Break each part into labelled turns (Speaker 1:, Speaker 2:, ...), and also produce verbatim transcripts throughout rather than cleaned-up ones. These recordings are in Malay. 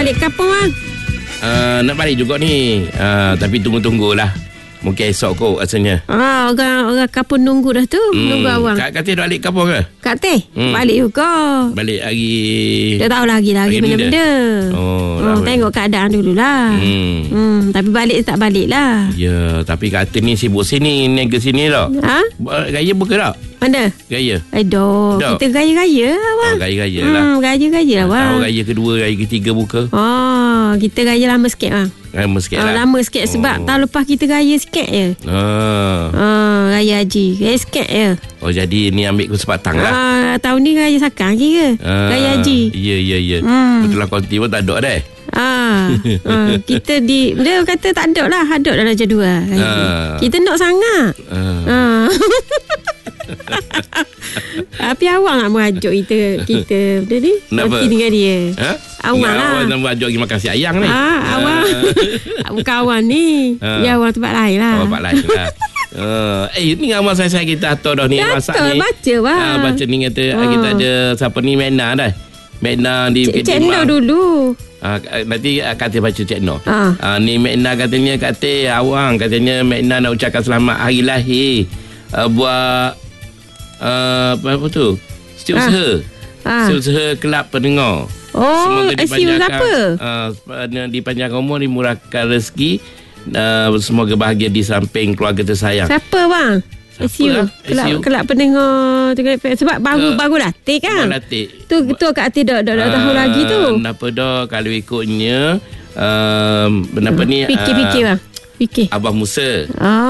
Speaker 1: balik kapan bang?
Speaker 2: Uh, nak balik juga ni. Uh, tapi tunggu-tunggulah. Mungkin esok kot rasanya.
Speaker 1: Ah, orang orang kapun nunggu dah tu. Hmm. Nunggu awang.
Speaker 2: Kak Katih dah balik kapur ke?
Speaker 1: Kak Teh, hmm. balik juga.
Speaker 2: Balik hari...
Speaker 1: Dia tahu lagi lagi benda-benda.
Speaker 2: Oh,
Speaker 1: hmm, tengok keadaan dululah. Hmm. hmm. Tapi balik tak balik lah.
Speaker 2: Ya, tapi Kak Katih ni sibuk sini, niaga sini tak?
Speaker 1: Ha?
Speaker 2: Raya buka tak?
Speaker 1: Mana?
Speaker 2: Raya.
Speaker 1: Aduh,
Speaker 2: Dok.
Speaker 1: kita gaya-gaya lah bang.
Speaker 2: Oh, gaya-gaya lah.
Speaker 1: Hmm, gaya-gaya lah bang.
Speaker 2: Tahu raya kedua, raya ketiga buka.
Speaker 1: Oh, kita gaya lama sikit bang.
Speaker 2: Lama sikit
Speaker 1: oh,
Speaker 2: lah.
Speaker 1: Lama sikit sebab
Speaker 2: oh.
Speaker 1: tahun lepas kita gaya sikit je.
Speaker 2: Ah.
Speaker 1: Oh, raya haji. Gaya sikit je.
Speaker 2: Oh, jadi ni ambil kesempatan lah.
Speaker 1: Ah, tahun ni raya sakang kira. Ah. Raya haji.
Speaker 2: Ya, ya, ya.
Speaker 1: Hmm.
Speaker 2: Betul lah konti pun tak ada dah.
Speaker 1: Ah, ah, kita di dia kata tak ada lah, ada dalam jadual. Ah. Kita nak sangat. Ah. ah. Tapi awak nak merajuk kita kita benda ni.
Speaker 2: Kenapa?
Speaker 1: Dengan dia.
Speaker 2: Ha?
Speaker 1: Awak lah.
Speaker 2: Awak nak merajuk pergi makan si ayang ni.
Speaker 1: Ah, awak. Bukan awak ni.
Speaker 2: Ah.
Speaker 1: Ya, awak tempat lain lah.
Speaker 2: Tempat lain lah. Uh, eh ni amal saya-saya kita atur dah ni masak ni.
Speaker 1: Baca bang.
Speaker 2: Ah, baca ni kata
Speaker 1: ah.
Speaker 2: kita ada siapa ni Mena dah. Mena di
Speaker 1: Cik, Cik No dulu.
Speaker 2: Ah, nanti kata baca Cik No.
Speaker 1: Ah.
Speaker 2: Ah, ni Mena katanya kata awang katanya Mena nak ucapkan selamat hari lahir uh, buat uh, apa, apa tu? Setiausaha. Ah. Setiausaha kelab pendengar.
Speaker 1: Oh,
Speaker 2: semoga dipanjangkan
Speaker 1: apa?
Speaker 2: Uh, dipanjangkan umur, dimurahkan rezeki. Uh, semoga bahagia di samping keluarga tersayang.
Speaker 1: Siapa bang? S U. Kelab, kelab pendengar sebab baru uh, baru latih kan?
Speaker 2: Baru latih.
Speaker 1: Tu tu Kak Ati dah dah uh, tahu lagi tu.
Speaker 2: Kenapa dah kalau ikutnya um, kenapa uh, ni?
Speaker 1: Fikir-fikir bang. Fikir.
Speaker 2: Abah Musa.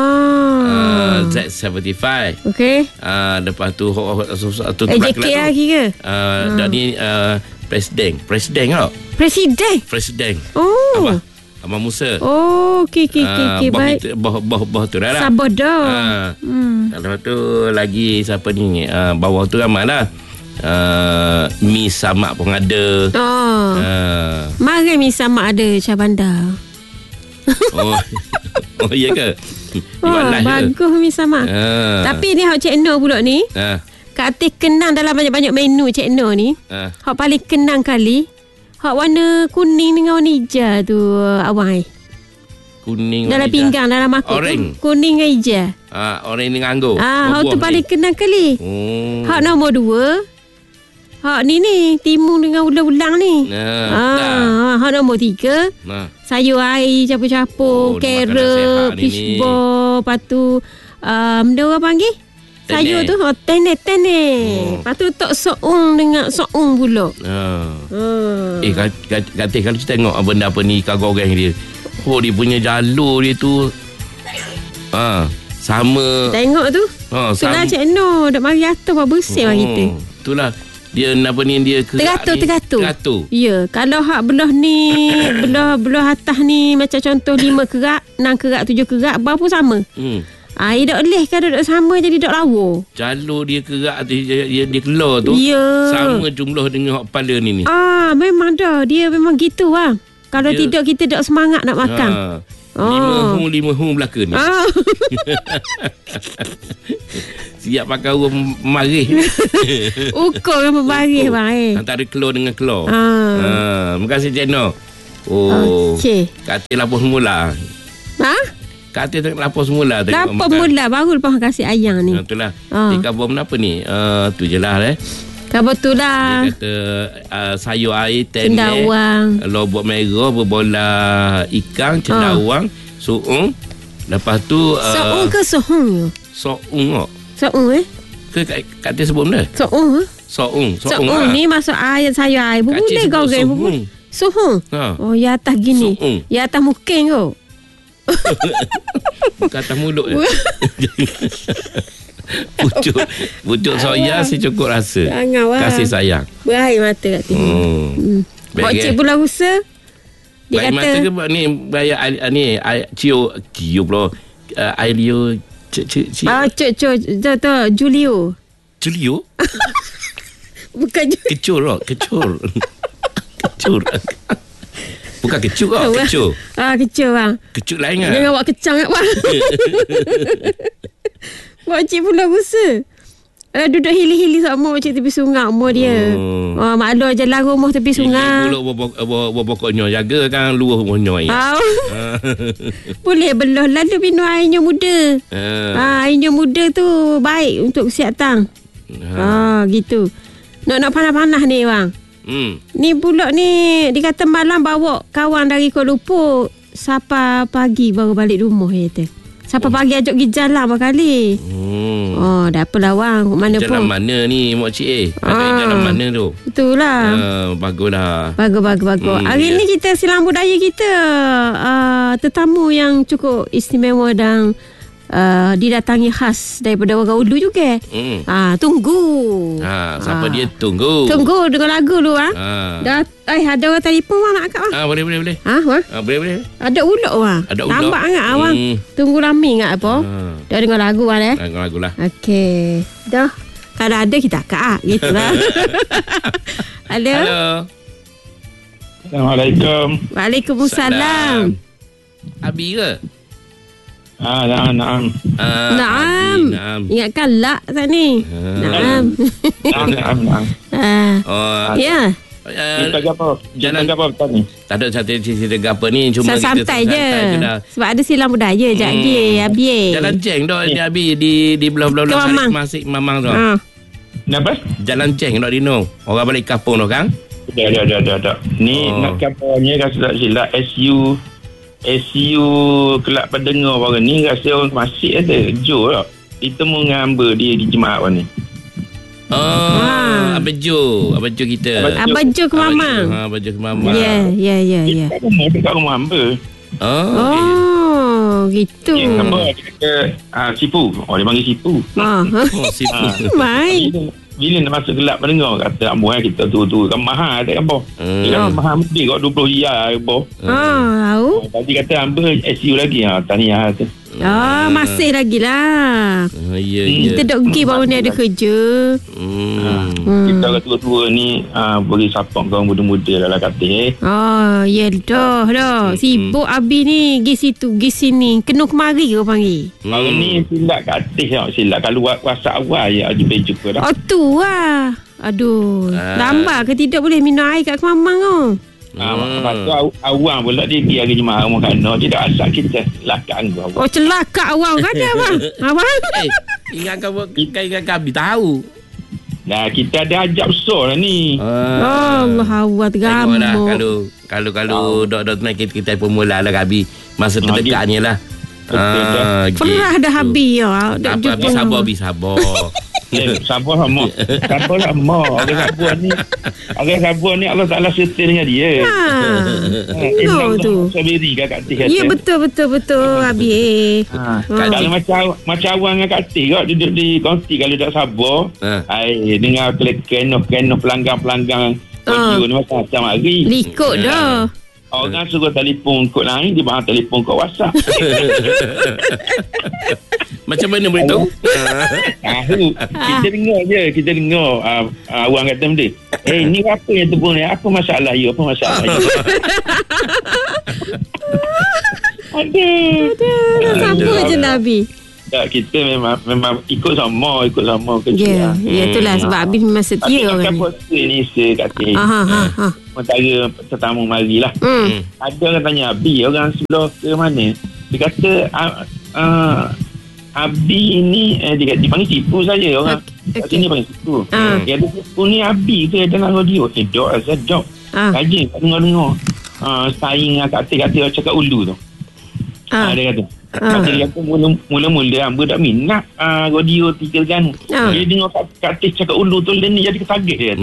Speaker 1: Ah.
Speaker 2: Uh, Z tujuh puluh lima.
Speaker 1: Okey.
Speaker 2: Uh, lepas tu tu
Speaker 1: eh, J K lagi ke?
Speaker 2: Uh, dah ni uh, presiden. Presiden tau.
Speaker 1: Presiden.
Speaker 2: Presiden.
Speaker 1: Oh.
Speaker 2: Abah Abang Musa.
Speaker 1: Oh, okey okey okey okay, baik.
Speaker 2: Bawah bawah bawah tu dah lah.
Speaker 1: Sabar dah.
Speaker 2: Ha. Hmm. Lepas tu lagi siapa ni? Uh, bawah tu ramailah. Uh, Mi Samak pun ada.
Speaker 1: Oh. Uh. Mari Mi Samak ada Syah Bandar.
Speaker 2: Oh. Oh iya ke?
Speaker 1: Oh, bagus Mi Samak. Uh. Tapi ni hak Cik No pula ni. Uh. Kak Atif kenang dalam banyak-banyak menu Cik No ni. Uh. Hak paling kenang kali. Hak warna kuning dengan warna hijau tu awang eh.
Speaker 2: Kuning
Speaker 1: dalam pinggang dalam mangkuk tu. Kuning dengan hijau.
Speaker 2: Ah, oren dengan anggur.
Speaker 1: Ah, hak tu paling kenang kali.
Speaker 2: Oh.
Speaker 1: Hak nombor dua. Hak ni ni timun dengan ulang-ulang ni.
Speaker 2: Nah,
Speaker 1: ah, hak nombor tiga. Nah. Sayur air campur-campur, oh, carrot, fish ball, lepas tu um, dia orang panggil sayur tu oh, tenet tenet. Lepas tu tok soung dengan soung pula. Ha.
Speaker 2: Uh. Eh kata kalau kita tengok benda apa ni ikan goreng dia. Oh dia punya jalur dia tu. Ha, sama.
Speaker 1: Tengok tu. Ha, itulah Cik No dak mari atas apa bersih oh, kita.
Speaker 2: Itulah dia apa ni dia
Speaker 1: teratur
Speaker 2: ni.
Speaker 1: teratur.
Speaker 2: Teratur.
Speaker 1: Ya, kalau hak belah ni belah belah atas ni macam contoh lima kerak, enam kerak, tujuh kerak apa pun sama. Hmm. Ah, dia dak leh kan dak sama jadi dak lawa.
Speaker 2: Jalur dia kerak dia dia, dia keluar tu
Speaker 1: ya.
Speaker 2: Sama jumlah dengan hak kepala ni ni.
Speaker 1: Ah, memang dah dia memang gitu ah. Kalau dia, tidak kita dak semangat nak makan. Ha.
Speaker 2: Oh. Lima hung lima hung belaka ni. Ah. Siap pakai orang marih.
Speaker 1: Ukur yang berbaris bang eh.
Speaker 2: Antara kelor dengan kelor.
Speaker 1: Ah.
Speaker 2: Ha, terima kasih Cik No. Oh. Okey. Kata lapor semula.
Speaker 1: Ha?
Speaker 2: Kata tak lapor semula tadi.
Speaker 1: Lapor mula baru lepas kasih ayang ni.
Speaker 2: Ha, itulah. Ah. Dia khabar apa ni? Uh, tu je lah eh.
Speaker 1: Khabar tu lah.
Speaker 2: Dia kata uh, sayur air, tenek,
Speaker 1: cendawang,
Speaker 2: lobak merah, berbola ikan, cendawang, oh. Suung. Lepas tu uh,
Speaker 1: Suung ke suhung?
Speaker 2: Suung kok.
Speaker 1: Suung eh?
Speaker 2: Ke kata sebut benda?
Speaker 1: Suung.
Speaker 2: Suung.
Speaker 1: Suung ha. Ni masuk air sayur air. Boleh goreng. Suhung. Suhung. Ha. Oh, ya atas gini. Suung. Ya atas muking kau.
Speaker 2: Bukan atas mulut je. Pucuk Pucuk soya secukup rasa. Kasih sayang.
Speaker 1: Berair mata kat sini. Hmm. hmm. Cik Pulau Rusa dia
Speaker 2: kata mata ke ni bayar ni Cio Cio pula air Leo cik cik
Speaker 1: ah cik cik tu tu Julio
Speaker 2: Julio
Speaker 1: bukan
Speaker 2: kecur lah kecur kecur bukan kecur lah kecur
Speaker 1: ah kecur bang
Speaker 2: kecur lain kan
Speaker 1: jangan awak kecang kat bang buat Cik Pulau Rusa Kalau duduk hili-hili sama macam tepi sungai umur dia.
Speaker 2: Oh.
Speaker 1: Oh, maklum jalan rumah tepi sungai.
Speaker 2: Ini pulak pokoknya jaga kan luah rumahnya ya.
Speaker 1: Oh. Boleh belah lalu minum airnya muda. Ah, airnya muda tu baik untuk kesihatan. Ah, gitu. Nak nak panas-panas ni bang.
Speaker 2: Hmm.
Speaker 1: Ni pula ni dikata malam bawa kawan dari Kuala Lumpur. Sampai pagi baru balik rumah ya tu. Sampai oh. pagi ajak pergi jalan berkali. Hmm. Oh, dah apalah wang. Mana
Speaker 2: jalan
Speaker 1: pun.
Speaker 2: mana ni Mak Cik eh?
Speaker 1: Ah.
Speaker 2: Jalan mana tu?
Speaker 1: Itulah.
Speaker 2: Uh, baguslah.
Speaker 1: Bagus, bagus, bagus. Hmm, Hari yeah. ni kita silang budaya kita. Uh, tetamu yang cukup istimewa dan uh, didatangi khas daripada orang Ulu juga. Hmm. Uh, tunggu.
Speaker 2: Ha, siapa uh. dia tunggu?
Speaker 1: Tunggu dengan lagu lu ah. Ha. Dah eh ada orang telefon wang nak akak wang.
Speaker 2: Ah boleh boleh boleh.
Speaker 1: Ha wang?
Speaker 2: Ah boleh boleh.
Speaker 1: Ada ulok wang.
Speaker 2: Ada ulok.
Speaker 1: Nampak ngak wang. Hmm. Tunggu lama ngak apa? Ha. Dah dengar lagu wang eh.
Speaker 2: Dengar lagu lah.
Speaker 1: Okey. Dah. Kalau ada kita akak ah gitulah. Halo.
Speaker 2: Halo.
Speaker 3: Assalamualaikum.
Speaker 1: Waalaikumsalam.
Speaker 2: Abi ke?
Speaker 3: Ah, naam, naam.
Speaker 2: Ah,
Speaker 1: naam.
Speaker 2: naam.
Speaker 1: Ingatkan lak tak ni.
Speaker 2: Ah.
Speaker 1: Naam.
Speaker 3: Naam, naam, naam.
Speaker 1: Ah.
Speaker 2: Oh.
Speaker 1: Ya.
Speaker 3: Uh, kita apa?
Speaker 2: Jalan
Speaker 3: apa betul ni?
Speaker 2: Tak ada satu cerita apa ni, cuma
Speaker 1: kita santai je. je Sebab ada silang budaya je hmm. dia, Abi.
Speaker 2: Jalan Ceng dah dia Abi di di belah-belah Sarif Masik Mamang tu. Ha.
Speaker 3: Kenapa?
Speaker 2: Jalan Ceng dah dino. Orang balik kampung tu kan?
Speaker 3: Ada ada ada ada. Ni oh. nak kampungnya rasa tak silap S U S U Kelab Pendengar orang ni rasa orang Masik ada. Jo lah. Ditemu dengan hamba dia di jemaah ni.
Speaker 2: Oh, ha. Abang Jo, Abang Jo kita.
Speaker 1: Abang Jo ke Mamang.
Speaker 2: Ha, Abang Jo ke Mamang.
Speaker 1: Ya, ya, ya, ya.
Speaker 3: Kita rumah dekat rumah hamba.
Speaker 2: Oh,
Speaker 1: oh gitu.
Speaker 3: Ya, hamba dia kata ah, Sipu. Oh, dia panggil Sipu.
Speaker 1: Ah.
Speaker 2: Oh, Sipu.
Speaker 1: Baik.
Speaker 3: Bila, bila nak masuk gelap pendengar kata ambo eh kita tu-tu kan mahal tak apa. Hmm. Dia mahal mesti kau dua puluh riyal apa.
Speaker 1: Ah, tahu.
Speaker 3: Tadi kata hamba S U lagi ha, tahniah tu.
Speaker 1: Ah, masih lagi lah.
Speaker 2: Ah, ya, ya.
Speaker 1: Kita dok pergi baru ni ada kerja.
Speaker 2: Hmm.
Speaker 3: Hmm. Kita orang tua-tua ni uh, beri support kau muda-muda dalam katil eh.
Speaker 1: Oh, ya dah dah. Sibuk Abi ni pergi situ, pergi sini. Kena kemari ke panggil.
Speaker 3: Hari hmm. ni silap katil tau, silap kalau WhatsApp awal ya jumpa jumpa dah.
Speaker 1: Oh tu lah. Aduh, ah. lambat ke tidak boleh minum air kat Kemamang tu.
Speaker 3: Ah, hmm. Lepas tu awang pula dia pergi hari jemaah rumah Kano. Dia dah asal kita celaka anggur.
Speaker 1: Oh celaka awang kan dia abang. Abang.
Speaker 2: Eh, ingat kau ingat kami tahu.
Speaker 3: Nah, kita ada ajak besar lah ni.
Speaker 1: Ah. Allah awat gamuk.
Speaker 2: Lah, kalau kalau kalau oh. dok dok naik kita, kita pun mula lah Gabi. Masa terdekatnya lah.
Speaker 3: Ah,
Speaker 1: Perah dah habis ya.
Speaker 2: Tak apa, habis sabar, habis sabar.
Speaker 3: Eh, sabar sama. Sabar sama. Orang sabar ni. Orang sabar ni Allah Ta'ala setir dengan dia.
Speaker 1: Ha. No tu.
Speaker 3: Sabiri kat Kak Tih.
Speaker 1: Ya betul betul betul Habis.
Speaker 3: Ha. Kalau macam macam awang dengan Kak Tih kau duduk di konti kalau tak sabar. Ha. Ai dengar kenoh-kenoh pelanggan-pelanggan. Oh. Ni macam-macam hari.
Speaker 1: Likut dah.
Speaker 3: Orang suruh telefon kod lain, dia bahang telefon kod WhatsApp.
Speaker 2: Macam mana boleh tahu?
Speaker 3: Tahu. Kita dengar je, kita dengar uh, uh, orang kata benda. Eh, ni apa yang terbun ni? Apa masalah you? Apa masalah you? Aduh.
Speaker 1: Aduh. Siapa je Nabi?
Speaker 3: Tak, kita memang memang ikut sama, ikut sama kerja.
Speaker 1: Ya, yeah, ya itulah hmm. sebab Abi memang setia orang ni.
Speaker 3: Tapi ni saya kata.
Speaker 1: Ha ha ha.
Speaker 3: Antara tetamu marilah. Hmm. Ada orang tanya Abi, orang sebelah ke mana? Dia kata uh, uh, Abi ni eh, dia, dia panggil Sipu saja orang. Okay. Kat sini panggil Sipu. Uh. Dia kata Sipu ni Abi ke dalam radio? Eh, dok saya dok. Uh. Kaji tak dengar-dengar. Uh, saing kat kata cakap ulu tu. Ah, uh. Dia kata. Ah. Dia kata mula-mula hamba tak minat uh, radio tiga kan. Ah. Dia dengar kat cakap ulu tu dia ni jadi kaget dia.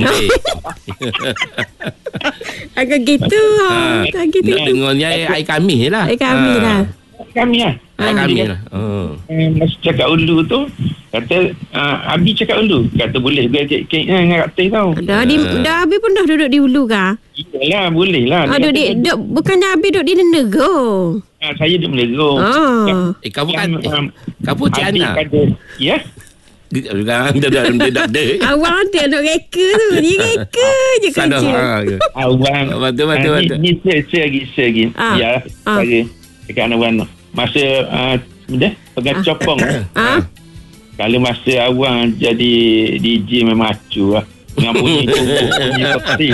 Speaker 1: Agak gitu.
Speaker 2: Ah.
Speaker 1: Agak gitu.
Speaker 2: Dengarnya air kami lah.
Speaker 1: Air kami lah.
Speaker 3: Kami lah.
Speaker 2: Air kami lah. Oh.
Speaker 3: Masa cakap ulu tu kata uh, Abi cakap ulu. Kata boleh kek kek dengan Kak Teh tau.
Speaker 1: Dah di dah Abi pun dah duduk di ulu kah?
Speaker 3: Iyalah boleh lah.
Speaker 1: Ah, duduk di duduk, bukannya Abi duduk di Nego.
Speaker 3: Ah, saya duduk Nego.
Speaker 1: Ah.
Speaker 2: Eh kamu kan eh, kamu Cik Ana.
Speaker 3: Ya.
Speaker 2: Jangan dah dah dah dah.
Speaker 1: Awang dia nak reka tu. Dia reka je kerja.
Speaker 3: Awang.
Speaker 2: Betul betul betul.
Speaker 3: Ni saya lagi saya lagi. Ya. Saya dekat anak masa uh, dah pegang copong.
Speaker 1: Ah.
Speaker 3: kalau masa awang jadi D J memang acu lah. Dengan bunyi bunyi peti.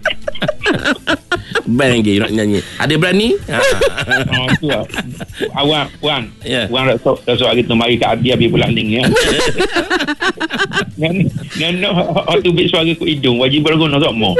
Speaker 2: Bang lagi nak nyanyi. Ada berani? Ha.
Speaker 3: Oh, tu lah. Awang, puan.
Speaker 2: Ya.
Speaker 3: Puan dah sok dah sok hari tu mari kat Abi Abi pulang ning ya. Ngan ngan hot tu bit suara ku hidung wajib berguna sok mo.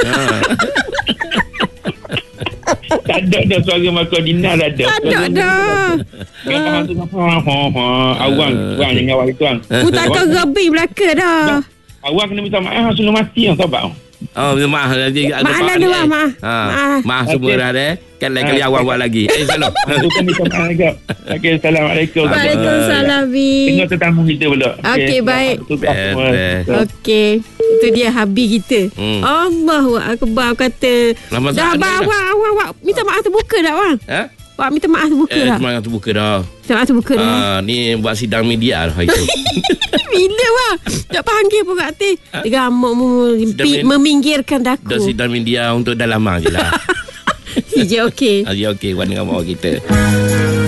Speaker 3: Tak ada dah suara Makodina dah ada.
Speaker 1: Tak ada dah.
Speaker 3: Memang tu ha ha awang puan jangan awak tuan.
Speaker 1: Ku takkan gebi belaka dah.
Speaker 3: Awang kena minta maaf sebelum mati yang sabar.
Speaker 2: Oh, maaf lagi.
Speaker 1: Maaf dah dua, maaf.
Speaker 2: Ha.
Speaker 1: Maaf.
Speaker 2: Maaf semua dah deh. Kan lain kali awak buat lagi. Eh, salam.
Speaker 3: Tu kan minta maaf juga. Okey, assalamualaikum.
Speaker 1: Waalaikumsalam, Bi.
Speaker 3: Tengok tetamu kita pula.
Speaker 1: Okey, baik. Okey. Itu dia Habi kita.
Speaker 2: Hmm.
Speaker 1: Allahu Akbar kata.
Speaker 2: Lama
Speaker 1: Dah abang awak awak awak minta maaf terbuka dah bang.
Speaker 2: Ha?
Speaker 1: Awak minta maaf terbuka
Speaker 2: Eh,
Speaker 1: dah.
Speaker 2: semangat terbuka dah.
Speaker 1: Minta maaf terbuka dah.
Speaker 2: Ah, ni buat sidang media lah hari tu.
Speaker 1: Bila bang? Tak panggil pun kat hati. Dia gamuk
Speaker 2: Sidang
Speaker 1: meminggirkan
Speaker 2: Dah
Speaker 1: daku.
Speaker 2: sidang media untuk dah lama je lah.
Speaker 1: Si je okey.
Speaker 2: Ah, ya okey, buat dengan awak kita.